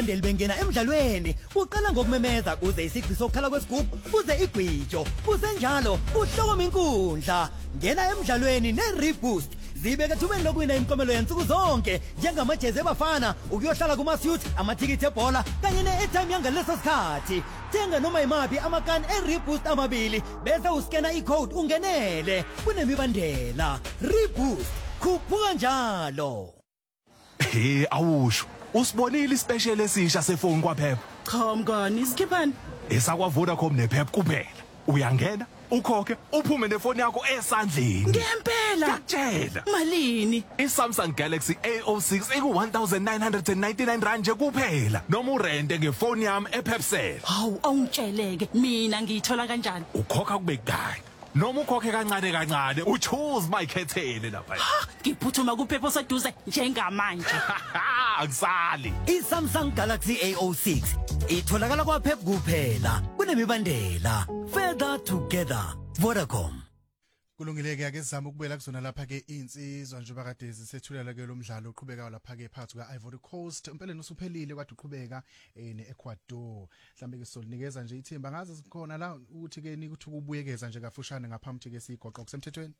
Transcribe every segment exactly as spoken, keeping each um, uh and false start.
Ndeli bengena emidlalweni uqala ngokumemeza kuze isigqi sokukhala kwesigubhu kuze igwijo kusenjalo uhlokoma inkundla ngena emidlalweni ne-Reboost zibeke thubeni lokuwina imiklomelo yansuku zonke njengamajezi ebafana ukuyohlala kuma-suit amathikithi ebhola kanye ne-airtime yangaleso sikhathi thenga noma imaphi amakani e-Reboost amabili bese uskena i-code ungenele kunemibandela. Reboost khuphuka njalo. Hey awusho usibonile ispecial esisha sefoni kwaPep? Cha mngani isikhiphani? Esakwa Vodacom nePep kuphela. Uyangena ukhokhe uphume nefoni yakho esandleni. Ngempela ngiyakutshela. Malini? iSamsung Galaxy A zero six eku one thousand nine hundred ninety-nine rand nje kuphela noma urente ngefoni yami ePepcell. Hawu awungitsheleke mina ngiyithola kanjani? Ukhokha kube kudala noma ukhokhe kancane kancane uchoose mayikhethele lapha. Ngiphuthuma kuPep oseduze njengamanje. Akusali. iSamsung Galaxy A zero six itholakala kwaPep kuphela kunemibandela. Further together. Vodacom. Kulungileke ake sizama ukubuyela kuzona lapha ke insizwa njengoba kade sisethulela ke lo mdlalo uqhubeka lapha ke phakathi kwe-Ivory Coast impela nosuphelile kade uqhubeka ne-Ecuador mhlambe ke solinikeza nje ithimba ngaze sikhona la ukuthi ke nikuthi ukubuyekeza nje kafushane ngaphambi ke sigoqo kusemthethweni.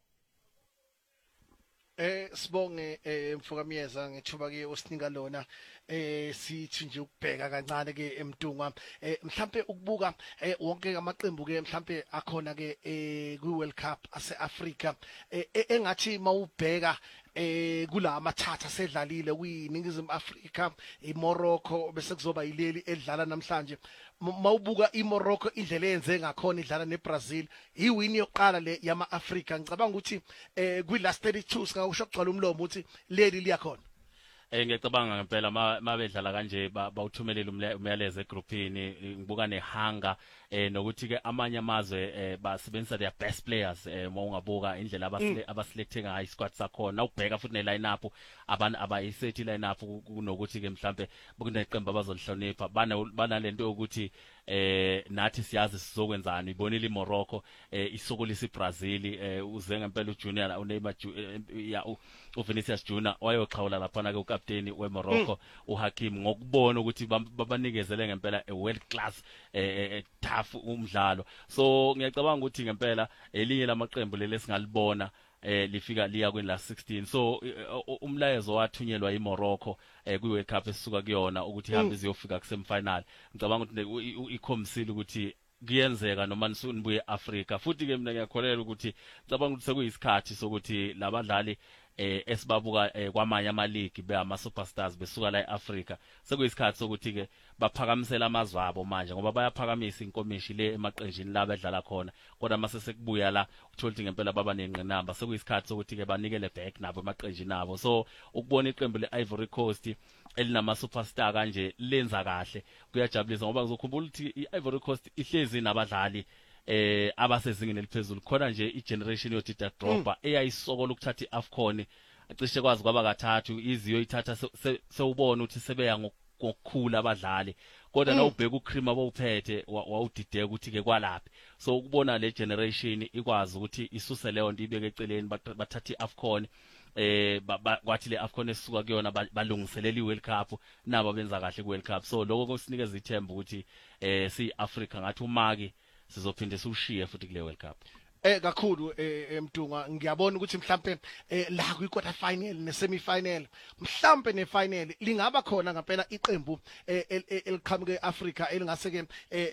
Eh sibonge mfokamiyeza ngethuba ke osinika lona eh sithi nje ukubheka kancane ke emntungwa eh mhlambe ukubuka wonke amaqembu ke mhlambe akhona ke eh ku World Cup ase-Africa engathi mawubheka eh kula mathatha sedlalile kuyiningizimu Africa iMorocco bese kuzoba yileli edlala namhlanje mawubuka iMorocco indlela yenze ngakhona idlala neBrazil iwin yokuqala le yama Africa ngicabanga ukuthi eh kwi last thirty-two singakusho kugcwala umlomo ukuthi leli liyakhona. Eh ngiyacabanga ngempela mabedlala kanje bawuthumelela umyalezo egroupini ngibuka nehanga eh nokuthi ke amanye amazwe basebenzisa their best players eh mawungabuka indlela abaselecte ngayo isquad sakhona ukubheka futhi ne line up abantu abayisethi line up kunokuthi ke mhlambe kuneqembu abazolihlonipha banalento ukuthi eh nathi siyazi sizokwenzani ibonile iMorocco eh isokolisa iBrazil eh uze ngempela uJunior uNeymar ya uVinicius Junior wayoxhawula lapha ke ukapteni weMorocco uHakim ngokubona ukuthi babanikezele ngempela a world class eh tough umdlalo so ngiyacabanga ukuthi ngempela elinye lamaqembu leli singalibona eh lifika liya kwi last sixteen so umlayezo wathunyelwa iMorocco eh kwi World Cup esisuka kuyona ukuthi ihambe iziyofika ku semifinal ngicabanga ukuthi ikhomisile ukuthi kuyenzeka noma nisunibuye eAfrica futhi ke mina ngiyakholela ukuthi ngicabanga ukuthi sekuyisikhathi sokuthi labadlali eh esibabuka kwamanye ama league beama superstars besuka la eAfrica sekuyisikhathi sokuthi ke baphakamisela amazwe abo manje ngoba bayaphakamisa inkomishi le emaqenjini la bedlala khona kodwa mase sekubuya la uthola ukuthi ngempela baba nenqinamba sekuyisikhathi sokuthi ke banikele back nabo emaqenjini abo so ukubona iqembu leIvory Coast elinama superstar kanje lenza kahle kuyajabulisa ngoba ngizokhumbula ukuthi iIvory Coast ihlezi nabadlali eh abasezingeni eliphezulu khona nje igeneration yoDidier Drogba eyayisokola ukuthatha iAfcon acishe kwazi kwaba kathathu iziyo ithatha sewubona ukuthi sebeya ngokukhula abadlali kodwa na ubheka uCream abawuphethe wawudideka ukuthi ke kwalaphi so ukubona le generation ikwazi ukuthi isuse leyo nto ibeke eceleni bathatha iAfcon eh kwathi le AFCON esisuka kuyona balungiselela iWorld Cup nabo benza kahle kuWorld Cup so lokho kusinikeza ithemba ukuthi eh si Africa ngathi umaki sizophinde siushiye futhi kule World Cup. Eh kakhulu emntungwa ngiyabona ukuthi mhlambe la kwi quarter final ne semi final mhlambe ne final lingaba khona ngempela iqembu eliqhamuke eAfrica elingase ke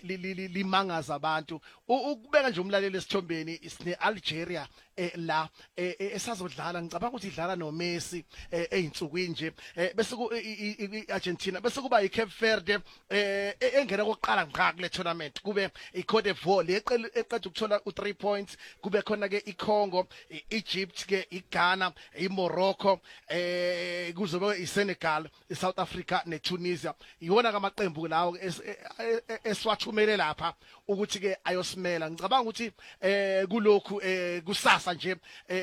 limangaza abantu ukubeka nje umlaleli esithombeni isine Algeria la esazodlala ngicabanga ukuthi idlala no Messi eyinsukwini nje bese ku Argentina bese kuba iCape Verde engena kokuqala ngqa kule tournament kube iCote d'Ivoire eqeda ukuthola u three points kube khona ke iCongo iEgypt ke iGhana iMorocco eh kuzobe iSenegal iSouth Africa neTunisia iwona kamaqembu lawo eswathumele lapha ukuthi ke ayosimela ngicabanga ukuthi eh kulokhu kusasa nje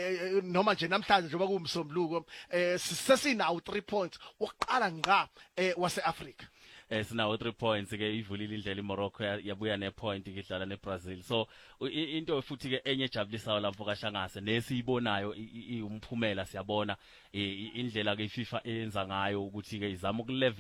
noma nje namhlanje njengoba kuumsombuluko sesinawo three points oqala ngqa waseAfrica. Eh sinawo three points ke ivulile indlela iMorocco yabuya ne point ikidlala neBrazil so into futhi ke enye ejabulisayo lapho kaShangase nesiyibonayo umphumela siyabona indlela ke iFIFA eyenza ngayo ukuthi ke izama ukulevel